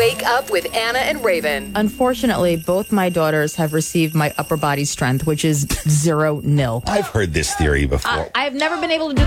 Wake Up with Anna and Raven. Unfortunately, both my daughters have received my upper body strength, which is 0-0. I've heard this theory before. I've never been able to do